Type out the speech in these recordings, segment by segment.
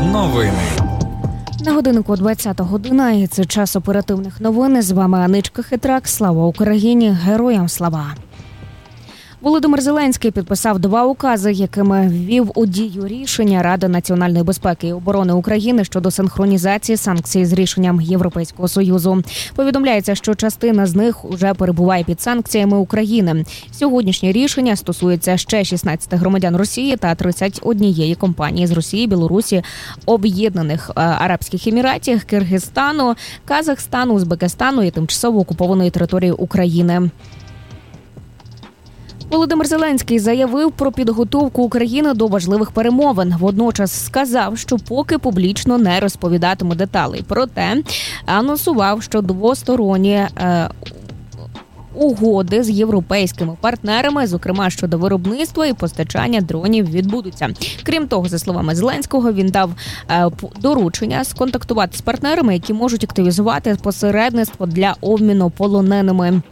Новини. На годиннику 20 година, і це час оперативних новин. З вами Аничка Хитрак. Слава Україні! Героям слава! Володимир Зеленський підписав 2 укази, якими ввів у дію рішення Ради національної безпеки і оборони України щодо синхронізації санкцій з рішенням Європейського Союзу. Повідомляється, що частина з них уже перебуває під санкціями України. Сьогоднішнє рішення стосується ще 16 громадян Росії та 31 компанії з Росії, Білорусі, Об'єднаних Арабських Еміратів, Киргизстану, Казахстану, Узбекистану і тимчасово окупованої території України. Володимир Зеленський заявив про підготовку України до важливих перемовин. Водночас сказав, що поки публічно не розповідатиме деталей. Проте анонсував, що двосторонні угоди з європейськими партнерами, зокрема щодо виробництва і постачання дронів, відбудуться. Крім того, за словами Зеленського, він дав доручення сконтактувати з партнерами, які можуть активізувати посередництво для обміну полоненими.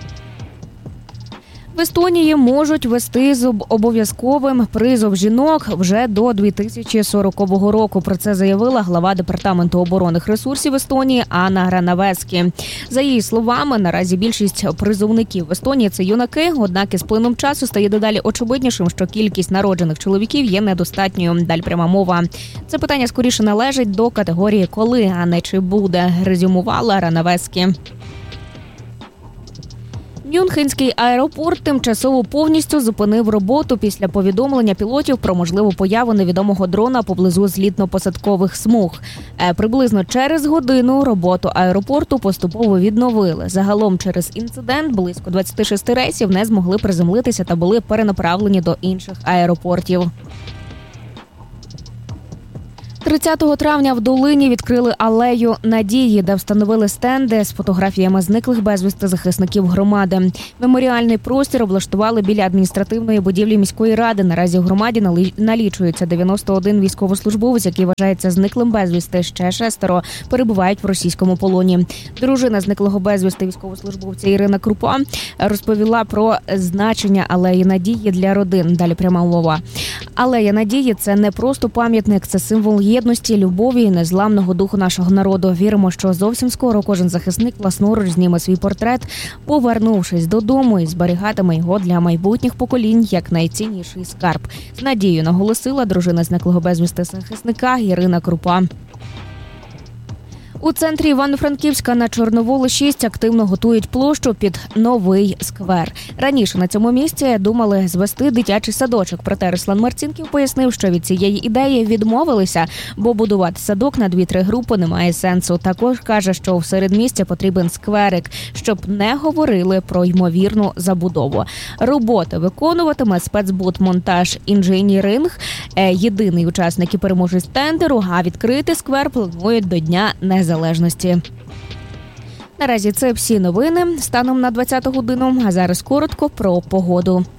В Естонії можуть вести з обов'язковим призов жінок вже до 2040 року. Про це заявила глава Департаменту оборонних ресурсів Естонії Анна Гранавецькі. За її словами, наразі більшість призовників в Естонії – це юнаки, однак із плином часу стає дедалі очевиднішим, що кількість народжених чоловіків є недостатньою. Далі пряма мова. Це питання скоріше належить до категорії «коли», а не «чи буде», резюмувала Гранавецькі. Мюнхенський аеропорт тимчасово повністю зупинив роботу після повідомлення пілотів про можливу появу невідомого дрона поблизу злітно-посадкових смуг. Приблизно через годину роботу аеропорту поступово відновили. Загалом через інцидент близько 26 рейсів не змогли приземлитися та були перенаправлені до інших аеропортів. 30 травня в Долині відкрили алею Надії, де встановили стенди з фотографіями зниклих безвісти захисників громади. Меморіальний простір облаштували біля адміністративної будівлі міської ради. Наразі в громаді налічується 91 військовослужбовець, який вважається зниклим безвісти. Ще 6 перебувають в російському полоні. Дружина зниклого безвісти військовослужбовця Ірина Крупа розповіла про значення алеї Надії для родин. Далі пряма мова. Алея Надії – це не просто пам'ятник, це символ єдності, любові і незламного духу нашого народу. Віримо, що зовсім скоро кожен захисник власноруч зніме свій портрет, повернувшись додому, і зберігатиме його для майбутніх поколінь як найцінніший скарб. З надією наголосила дружина зниклого безвісти захисника Ірина Крупа. У центрі Івано-Франківська на Чорноволу 6 активно готують площу під новий сквер. Раніше на цьому місці думали звести дитячий садочок, проте Руслан Марцінків пояснив, що від цієї ідеї відмовилися, бо будувати садок на 2-3 групи немає сенсу. Також каже, що в середмістя потрібен скверик, щоб не говорили про ймовірну забудову. Роботи виконуватиме спецбудмонтаж інженіринг. Єдиний учасник і переможець тендеру, а відкрити сквер планують до Дня Незалежності. Наразі це всі новини станом на 20 годину, а зараз коротко про погоду.